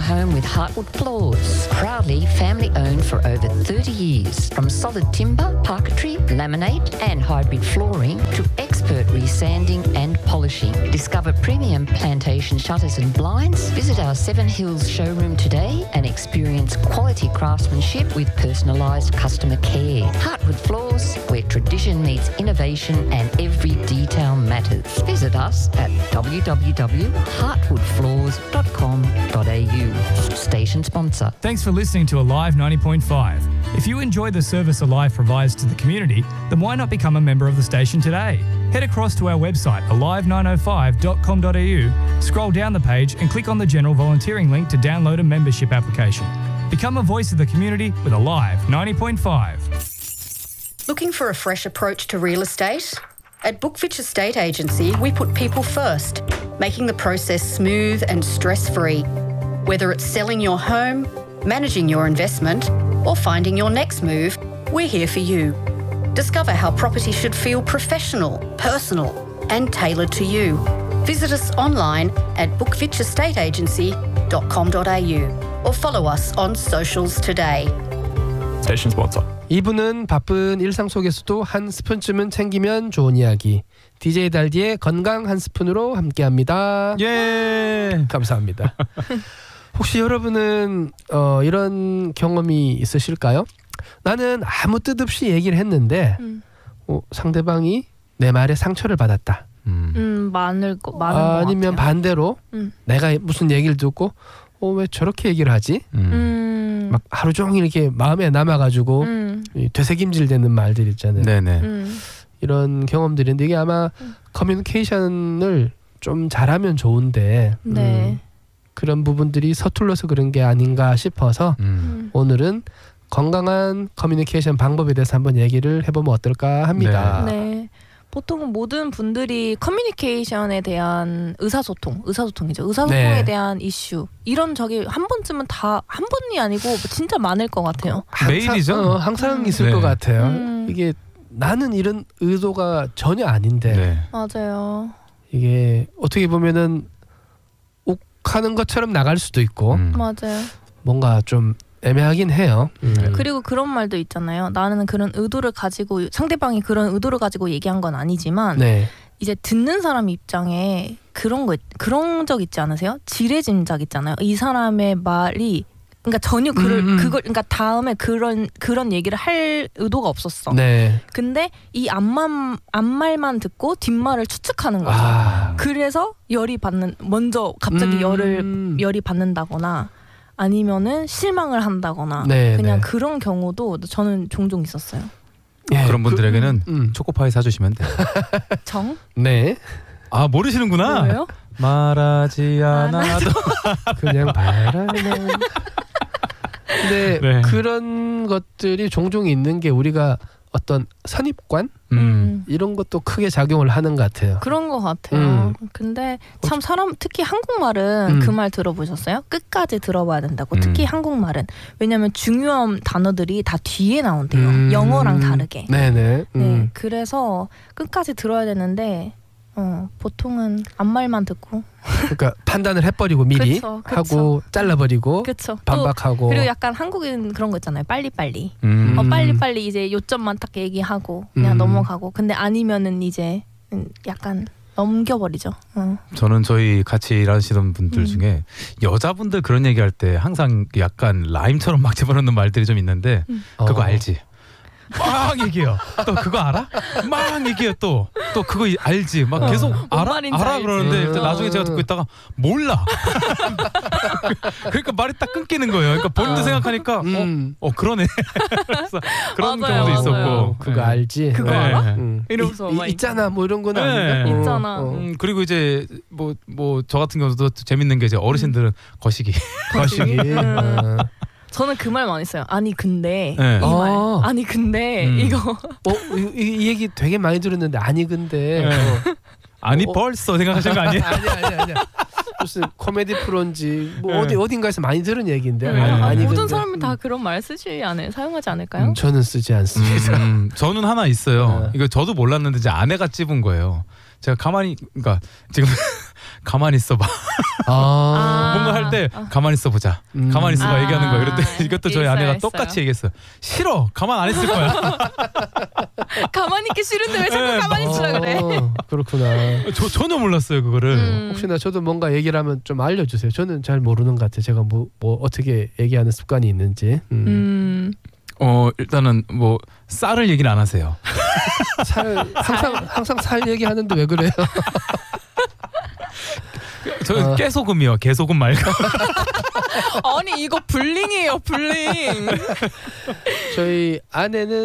home with Heartwood Floors. Proudly family owned for over 30 years. From solid timber, parquetry, laminate and hybrid flooring to expert resanding and polishing. Discover premium plantation shutters and blinds. Visit our Seven Hills showroom today and experience quality craftsmanship with personalised customer care. Heartwood Floors, where tradition meets innovation and every detail matters. Visit us at www.heartwoodfloors.com.au. Station sponsor. Thanks for listening to Alive 90.5. If you enjoy the service Alive provides to the community, then why not become a member of the station today? Head across to our website alive905.com.au, scroll down the page and click on the general volunteering link to download a membership application. Become a voice of the community with Alive 90.5. Looking for a fresh approach to real estate? At Bookfitch Estate Agency, we put people first, making the process smooth and stress-free. Whether it's selling your home, managing your investment, or finding your next move, we're here for you. Discover how property should feel professional, personal, and tailored to you. Visit us online at bookfitchestateagency.com.au or follow us on socials today. Station sponsor. 이분은 바쁜 일상 속에서도 한 스푼쯤은 챙기면 좋은 이야기. DJ 달디의 건강 한 스푼으로 함께합니다. 예. 감사합니다. 혹시 여러분은 이런 경험이 있으실까요? 나는 아무 뜻 없이 얘기를 했는데 상대방이 내 말에 상처를 받았다. 많은 아니면 반대로 내가 무슨 얘기를 듣고 왜 저렇게 얘기를 하지? 막 하루 종일 이렇게 마음에 남아가지고 되새김질되는 말들 있잖아요. 네네. 이런 경험들인데 이게 아마 커뮤니케이션을 좀 잘하면 좋은데 네. 그런 부분들이 서툴러서 그런 게 아닌가 싶어서 오늘은 건강한 커뮤니케이션 방법에 대해서 한번 얘기를 해보면 어떨까 합니다. 네. 보통 모든 분들이 커뮤니케이션에 대한 의사소통이죠. 의사소통에 네. 대한 이슈 이런 적이 한 번쯤은 다 한 번이 아니고 진짜 많을 것 같아요. 매일이죠. 항상 있을 것 같아요. 이게 나는 이런 의도가 전혀 아닌데 맞아요. 이게 어떻게 보면은 욱하는 것처럼 나갈 수도 있고 맞아요. 뭔가 좀 애매하긴 해요. 그리고 그런 말도 있잖아요. 나는 그런 의도를 가지고 상대방이 그런 의도를 가지고 얘기한 건 아니지만 이제 듣는 사람 입장에 그런 적 있지 않으세요? 지레짐작 있잖아요. 이 사람의 말이 그러니까 전혀 그러니까 다음에 그런 얘기를 할 의도가 없었어. 근데 이 앞말만 듣고 뒷말을 추측하는 거죠. 그래서 먼저 갑자기 열이 받는다거나 아니면은 실망을 한다거나 그냥 그런 경우도 저는 종종 있었어요. 그런 분들에게는 초코파이 사주시면 돼요. 정? 네. 아 모르시는구나. 뭐예요? 말하지 않아도 그냥 바라만. 근데 그런 것들이 종종 있는 게 우리가 어떤 선입관 이런 것도 크게 작용을 하는 것 같아요. 그런 것 같아요. 근데 참 특히 한국말은 그 말 들어보셨어요? 끝까지 들어봐야 된다고. 특히 한국말은 왜냐하면 중요한 단어들이 다 뒤에 나온대요. 영어랑 다르게. 네네. 네, 그래서 끝까지 들어야 되는데 보통은 앞말만 듣고. 그러니까 판단을 해버리고 미리 하고 잘라버리고 반박하고. 그리고 약간 한국인 그런 거 있잖아요. 빨리빨리. 빨리빨리 이제 요점만 딱 얘기하고 그냥 넘어가고. 근데 아니면은 이제 약간 넘겨버리죠. 저는 저희 같이 일하시던 분들 중에 여자분들 그런 얘기할 때 항상 약간 라임처럼 막 집어넣는 말들이 좀 있는데 그거 알지? 막 얘기해요. 또 그거 알아? 막 얘기해요. 또 그거 알지? 막 계속 알아 그러는데 나중에 제가 듣고 있다가 몰라. 그러니까 말이 딱 끊기는 거예요. 그러니까 본인도 생각하니까 그러네. 그래서 그런 경우도 있었고. 그거 알지? 그거 알아? 이러면서 있잖아 뭐 이런 건 아닌가? 있잖아. 그리고 이제 뭐 저 같은 경우도 재밌는 게 이제 어르신들은 거시기. 저는 그 말 많이 써요. 아니 근데 이 말. 아니 근데 이거. 이 얘기 되게 많이 들었는데 아니 근데. 아니 벌써 생각하시는 거 아니에요? 아니야. 무슨 코미디 프로인지 뭐 어딘가에서 많이 들은 얘기인데. 모든 사람이 다 그런 말 사용하지 않을까요? 저는 쓰지 않습니다. 저는 하나 있어요. 이거 저도 몰랐는데 이제 아내가 찝은 거예요. 제가 그러니까 지금 가만히 있어봐. 뭔가 이런 거 할 때 가만히 있어 보자. 가만히 있어봐 얘기하는 거야. 그랬더니 이것도 저희 아내가 똑같이 얘기했어요. 싫어. 가만 안 있을 거야. 가만히 있기 싫은데 왜 자꾸 가만히 있으라 그래. 그렇구나. 전혀 몰랐어요 그거를. 혹시나 저도 뭔가 얘기를 하면 좀 알려주세요. 저는 잘 모르는 것 같아요. 제가 뭐 어떻게 얘기하는 습관이 있는지. 일단은 뭐 쌀을 얘기는 안 하세요. 항상 살 얘기하는데 왜 그래요? 저는 깨소금이요. 개소금 말고. 아니 이거 불링이에요 불링. 저희 아내는